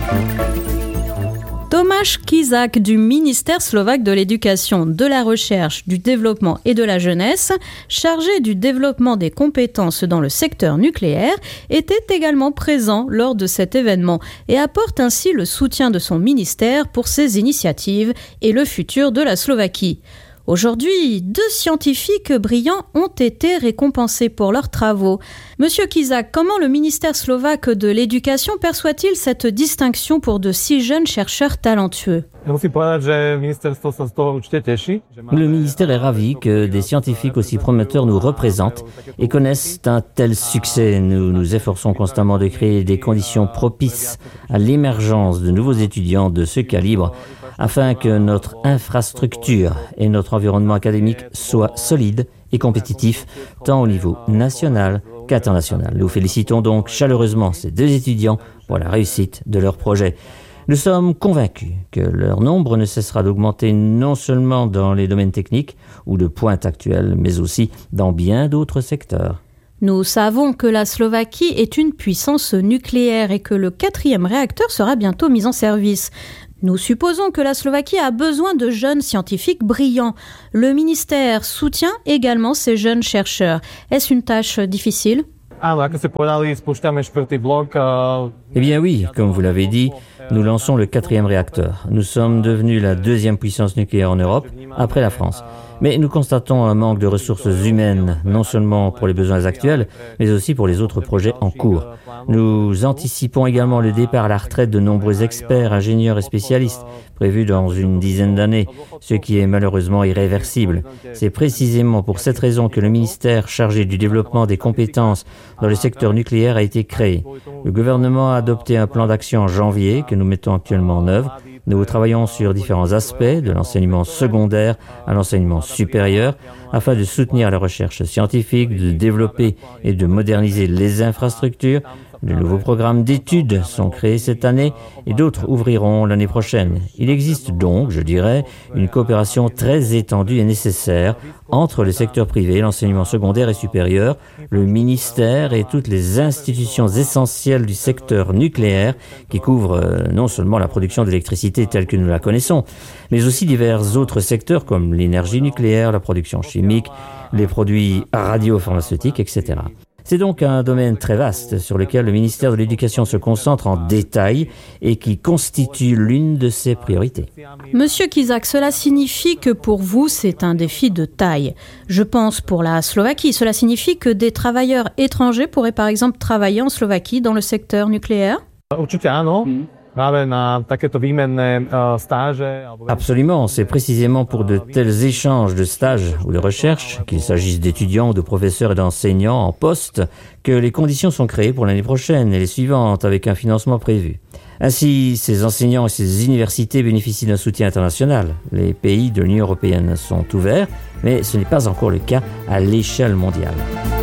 Tomáš Kišák du ministère slovaque de l'Éducation, de la Recherche, du Développement et de la Jeunesse, chargé du développement des compétences dans le secteur nucléaire, était également présent lors de cet événement et apporte ainsi le soutien de son ministère pour ses initiatives et le futur de la Slovaquie. Aujourd'hui, 2 scientifiques brillants ont été récompensés pour leurs travaux. Monsieur Kišák, comment le ministère slovaque de l'Éducation perçoit-il cette distinction pour de si jeunes chercheurs talentueux ? Le ministère est ravi que des scientifiques aussi prometteurs nous représentent et connaissent un tel succès. Nous nous efforçons constamment de créer des conditions propices à l'émergence de nouveaux étudiants de ce calibre afin que notre infrastructure et notre environnement académique soient solides et compétitifs tant au niveau national qu'international. Nous félicitons donc chaleureusement ces 2 étudiants pour la réussite de leur projet. Nous sommes convaincus que leur nombre ne cessera d'augmenter non seulement dans les domaines techniques ou de pointe actuelle, mais aussi dans bien d'autres secteurs. Nous savons que la Slovaquie est une puissance nucléaire et que le 4e réacteur sera bientôt mis en service. Nous supposons que la Slovaquie a besoin de jeunes scientifiques brillants. Le ministère soutient également ces jeunes chercheurs. Est-ce une tâche difficile ? Eh bien oui, comme vous l'avez dit, nous lançons le 4e réacteur. Nous sommes devenus la 2e puissance nucléaire en Europe, après la France. Mais nous constatons un manque de ressources humaines, non seulement pour les besoins actuels, mais aussi pour les autres projets en cours. Nous anticipons également le départ à la retraite de nombreux experts, ingénieurs et spécialistes, prévus dans une dizaine d'années, ce qui est malheureusement irréversible. C'est précisément pour cette raison que le ministère chargé du développement des compétences dans le secteur nucléaire a été créé. Le gouvernement a adopté un plan d'action en janvier que nous mettons actuellement en œuvre. Nous travaillons sur différents aspects, de l'enseignement secondaire à l'enseignement supérieur, afin de soutenir la recherche scientifique, de développer et de moderniser les infrastructures. De nouveaux programmes d'études sont créés cette année et d'autres ouvriront l'année prochaine. Il existe donc, je dirais, une coopération très étendue et nécessaire entre le secteur privé, l'enseignement secondaire et supérieur, le ministère et toutes les institutions essentielles du secteur nucléaire qui couvrent non seulement la production d'électricité telle que nous la connaissons, mais aussi divers autres secteurs comme l'énergie nucléaire, la production chimique, les produits radiopharmaceutiques, etc. C'est donc un domaine très vaste sur lequel le ministère de l'Éducation se concentre en détail et qui constitue l'une de ses priorités. Monsieur Kišák, cela signifie que pour vous, c'est un défi de taille. Je pense pour la Slovaquie, cela signifie que des travailleurs étrangers pourraient par exemple travailler en Slovaquie dans le secteur nucléaire ? Absolument, c'est précisément pour de tels échanges de stages ou de recherche, qu'il s'agisse d'étudiants ou de professeurs et d'enseignants en poste, que les conditions sont créées pour l'année prochaine et les suivantes avec un financement prévu. Ainsi, ces enseignants et ces universités bénéficient d'un soutien international. Les pays de l'Union européenne sont ouverts, mais ce n'est pas encore le cas à l'échelle mondiale.